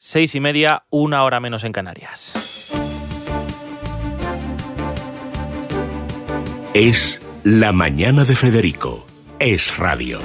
6:30, 1 hora menos en Canarias. Es La Mañana de Federico. Es radio.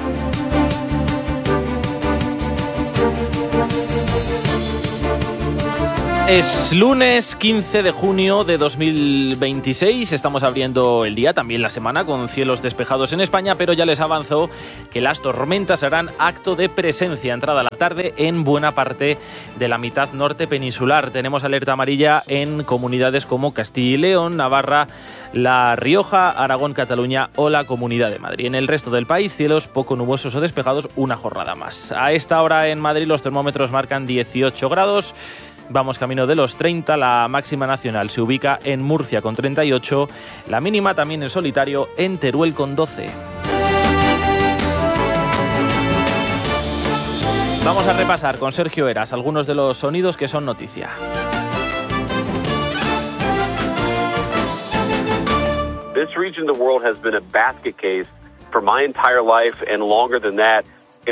Es lunes 15 de junio de 2026, estamos abriendo el día, también la semana, con cielos despejados en España, pero ya les avanzó que las tormentas harán acto de presencia entrada la tarde en buena parte de la mitad norte peninsular. Tenemos alerta amarilla en comunidades como Castilla y León, Navarra, La Rioja, Aragón, Cataluña o la Comunidad de Madrid. En el resto del país, cielos poco nubosos o despejados una jornada más. A esta hora en Madrid los termómetros marcan 18 grados. Vamos camino de los 30, la máxima nacional se ubica en Murcia con 38, la mínima también en solitario en Teruel con 12. Vamos a repasar con Sergio Heras algunos de los sonidos que son noticia. This region of the world has been a basket case for my entire life and longer than that.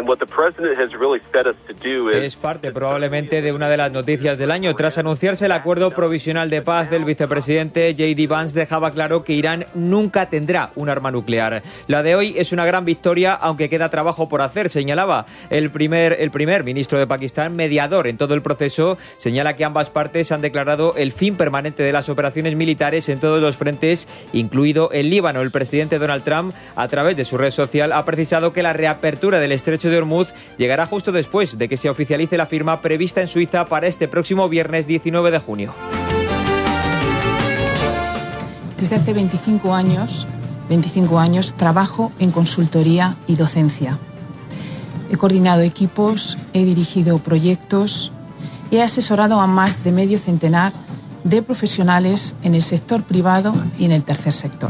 Es parte probablemente de una de las noticias del año. Tras anunciarse el acuerdo provisional de paz del vicepresidente, J.D. Vance dejaba claro que Irán nunca tendrá un arma nuclear. La de hoy es una gran victoria, aunque queda trabajo por hacer, señalaba. El primer ministro de Pakistán, mediador en todo el proceso, señala que ambas partes han declarado el fin permanente de las operaciones militares en todos los frentes, incluido el Líbano. El presidente Donald Trump, a través de su red social, ha precisado que la reapertura del estrecho de Hormuz llegará justo después de que se oficialice la firma prevista en Suiza para este próximo viernes 19 de junio. Desde hace 25 años trabajo en consultoría y docencia. He coordinado equipos, he dirigido proyectos y he asesorado a más de medio centenar de profesionales en el sector privado y en el tercer sector.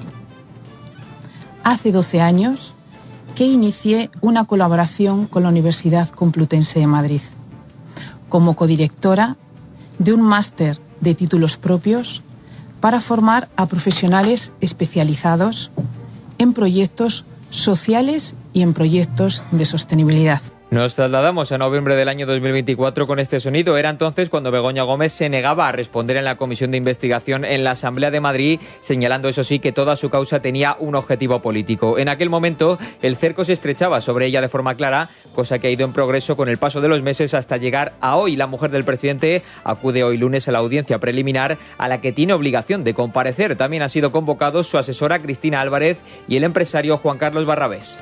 Hace 12 años que inicié una colaboración con la Universidad Complutense de Madrid, como codirectora de un máster de títulos propios para formar a profesionales especializados en proyectos sociales y en proyectos de sostenibilidad. Nos trasladamos a noviembre del año 2024 con este sonido. Era entonces cuando Begoña Gómez se negaba a responder en la Comisión de Investigación en la Asamblea de Madrid, señalando, eso sí, que toda su causa tenía un objetivo político. En aquel momento, el cerco se estrechaba sobre ella de forma clara, cosa que ha ido en progreso con el paso de los meses hasta llegar a hoy. La mujer del presidente acude hoy lunes a la audiencia preliminar, a la que tiene obligación de comparecer. También han sido convocados su asesora Cristina Álvarez y el empresario Juan Carlos Barrabés.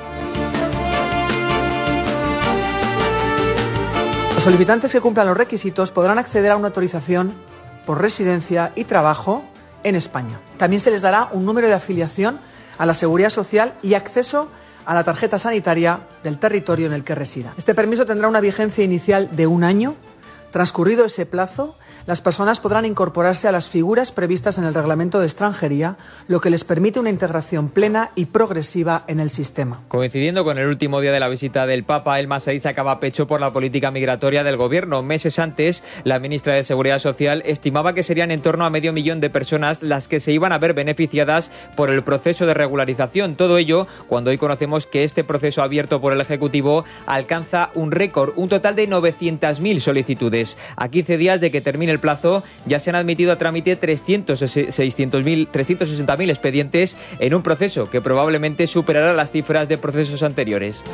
Los solicitantes que cumplan los requisitos podrán acceder a una autorización por residencia y trabajo en España. También se les dará un número de afiliación a la Seguridad Social y acceso a la tarjeta sanitaria del territorio en el que resida. Este permiso tendrá una vigencia inicial de 1 año. Transcurrido ese plazo, las personas podrán incorporarse a las figuras previstas en el Reglamento de Extranjería, lo que les permite una integración plena y progresiva en el sistema. Coincidiendo con el último día de la visita del Papa, el Masai sacaba pecho por la política migratoria del gobierno. Meses antes, la ministra de Seguridad Social estimaba que serían en torno a 500.000 de personas las que se iban a ver beneficiadas por el proceso de regularización. Todo ello cuando hoy conocemos que este proceso abierto por el Ejecutivo alcanza un récord, un total de 900.000 solicitudes. A 15 días de que termine el plazo, ya se han admitido a trámite 360.000 expedientes en un proceso que probablemente superará las cifras de procesos anteriores.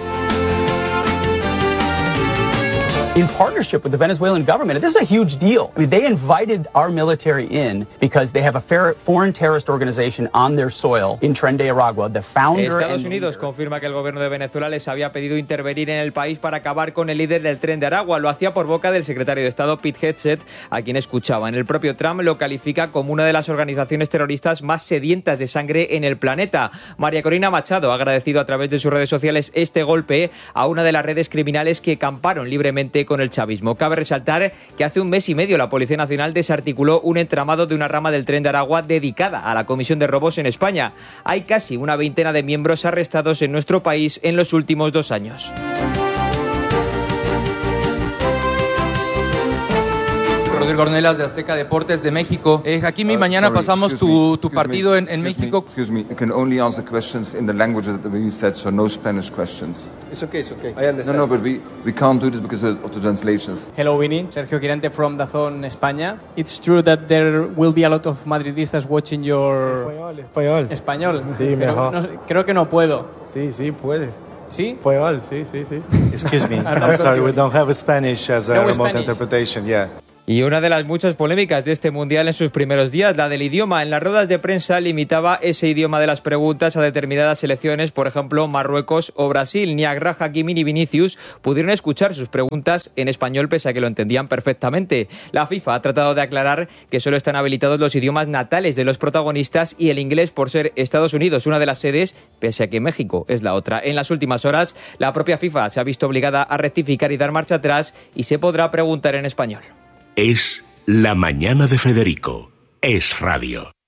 In partnership with the Venezuelan government. This is a huge deal. I mean, they invited our military in because they have a foreign terrorist organization on their soil in Tren de Aragua. The founder Estados Unidos confirma que el gobierno de Venezuela les había pedido intervenir en el país para acabar con el líder del Tren de Aragua. Lo hacía por boca del secretario de Estado Pete Hegseth, a quien escuchaban. El propio Trump lo califica como una de las organizaciones terroristas más sedientas de sangre en el planeta. María Corina Machado ha agradecido a través de sus redes sociales este golpe a una de las redes criminales que camparon libremente con el chavismo. Cabe resaltar que hace 1 mes y medio la Policía Nacional desarticuló un entramado de una rama del Tren de Aragua dedicada a la comisión de robos en España. Hay casi una veintena de miembros arrestados en nuestro país en los últimos 2 años. Rodrigo Gornelas de Azteca Deportes de México. Hakimi, mañana pasamos tu partido en México. Excuse me, I can only answer questions in the language that you said, so no Spanish questions. It's okay. I understand. No, but we can't do this because of the translations. Hello, Winnie. Sergio Quirante from DAZN España. It's true that there will be a lot of Madridistas watching your... Español. Sí, mejor. Creo que no puedo. Sí, puede. ¿Sí? Español, sí. Excuse me, I'm sorry, we don't have Spanish as a remote Spanish. interpretation, yeah. Y una de las muchas polémicas de este Mundial en sus primeros días, la del idioma. En las ruedas de prensa limitaba ese idioma de las preguntas a determinadas selecciones, por ejemplo, Marruecos o Brasil. Ni Agrah, Hakimi ni Vinicius pudieron escuchar sus preguntas en español, pese a que lo entendían perfectamente. La FIFA ha tratado de aclarar que solo están habilitados los idiomas natales de los protagonistas y el inglés por ser Estados Unidos una de las sedes, pese a que México es la otra. En las últimas horas, la propia FIFA se ha visto obligada a rectificar y dar marcha atrás y se podrá preguntar en español. Es La Mañana de Federico. Es Radio.